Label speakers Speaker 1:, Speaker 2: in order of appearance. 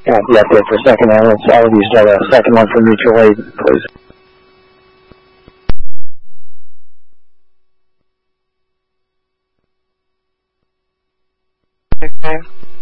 Speaker 1: Got the update for second ambulance. All of you start a second one for mutual aid, please.
Speaker 2: Okay.